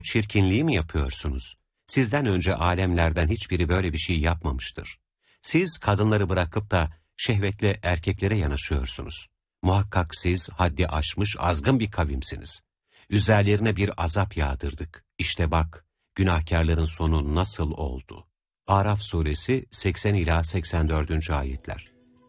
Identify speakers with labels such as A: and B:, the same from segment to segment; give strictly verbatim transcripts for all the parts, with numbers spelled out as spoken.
A: Çirkinliği mi yapıyorsunuz? Sizden önce alemlerden hiçbiri böyle bir şey yapmamıştır. Siz kadınları bırakıp da şehvetle erkeklere yanaşıyorsunuz. Muhakkak siz haddi aşmış azgın bir kavimsiniz. Üzerlerine bir azap yağdırdık. İşte bak, günahkarların sonu nasıl oldu? Araf suresi seksen ila seksen dördüncü ayetler.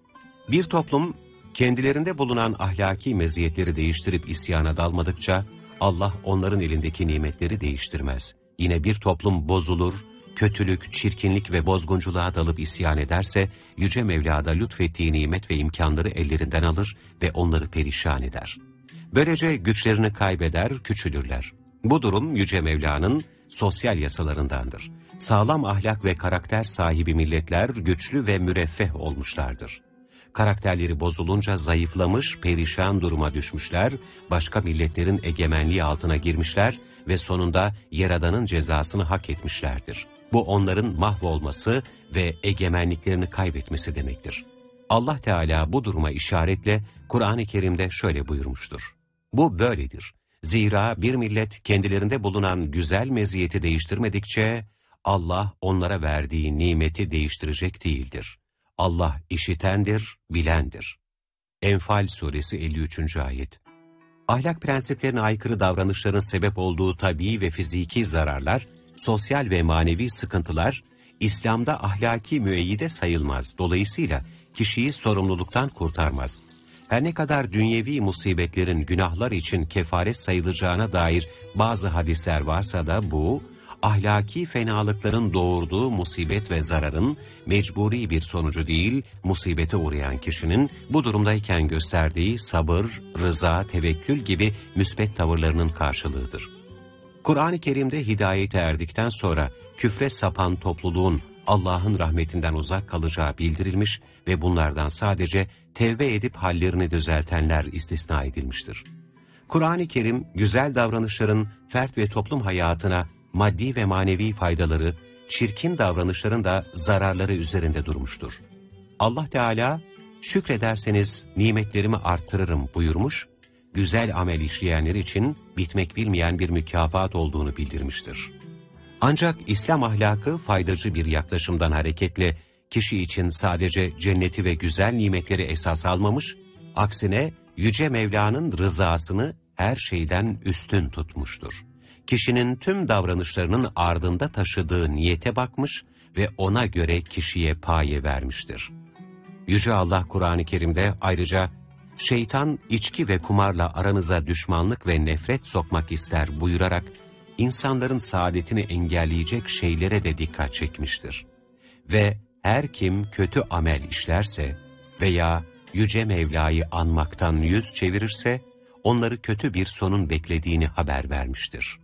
A: Bir toplum kendilerinde bulunan ahlaki meziyetleri değiştirip isyana dalmadıkça Allah onların elindeki nimetleri değiştirmez. Yine bir toplum bozulur, kötülük, çirkinlik ve bozgunculuğa dalıp isyan ederse Yüce Mevla'da lütfettiği nimet ve imkanları ellerinden alır ve onları perişan eder. Böylece güçlerini kaybeder, küçülürler. Bu durum Yüce Mevla'nın sosyal yasalarındandır. Sağlam ahlak ve karakter sahibi milletler güçlü ve müreffeh olmuşlardır. Karakterleri bozulunca zayıflamış, perişan duruma düşmüşler, başka milletlerin egemenliği altına girmişler ve sonunda Yaradan'ın cezasını hak etmişlerdir. Bu onların mahvolması ve egemenliklerini kaybetmesi demektir. Allah Teala bu duruma işaretle Kur'an-ı Kerim'de şöyle buyurmuştur. Bu böyledir. Zira bir millet kendilerinde bulunan güzel meziyeti değiştirmedikçe Allah onlara verdiği nimeti değiştirecek değildir. Allah işitendir, bilendir. Enfal suresi elli üçüncü ayet. Ahlak prensiplerine aykırı davranışların sebep olduğu tabii ve fiziki zararlar, sosyal ve manevi sıkıntılar, İslam'da ahlaki müeyyide sayılmaz. Dolayısıyla kişiyi sorumluluktan kurtarmaz. Her ne kadar dünyevi musibetlerin günahlar için kefaret sayılacağına dair bazı hadisler varsa da bu, ahlaki fenalıkların doğurduğu musibet ve zararın mecburi bir sonucu değil, musibete uğrayan kişinin bu durumdayken gösterdiği sabır, rıza, tevekkül gibi müsbet tavırlarının karşılığıdır. Kur'an-ı Kerim'de hidayete erdikten sonra küfre sapan topluluğun Allah'ın rahmetinden uzak kalacağı bildirilmiş ve bunlardan sadece tevbe edip hallerini düzeltenler istisna edilmiştir. Kur'an-ı Kerim, güzel davranışların fert ve toplum hayatına maddi ve manevi faydaları, çirkin davranışların da zararları üzerinde durmuştur. Allah Teala, şükrederseniz nimetlerimi artırırım buyurmuş, güzel amel işleyenler için bitmek bilmeyen bir mükafat olduğunu bildirmiştir. Ancak İslam ahlakı faydacı bir yaklaşımdan hareketle kişi için sadece cenneti ve güzel nimetleri esas almamış, aksine Yüce Mevla'nın rızasını her şeyden üstün tutmuştur. Kişinin tüm davranışlarının ardında taşıdığı niyete bakmış ve ona göre kişiye paye vermiştir. Yüce Allah Kur'an-ı Kerim'de ayrıca, şeytan içki ve kumarla aranıza düşmanlık ve nefret sokmak ister buyurarak, insanların saadetini engelleyecek şeylere de dikkat çekmiştir. Ve her kim kötü amel işlerse veya Yüce Mevla'yı anmaktan yüz çevirirse, onları kötü bir sonun beklediğini haber vermiştir.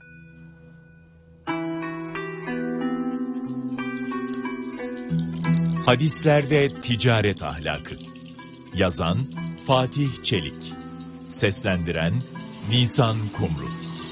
B: Hadislerde ticaret ahlakı. Yazan Fatih Çelik. Seslendiren Nisan Kumru.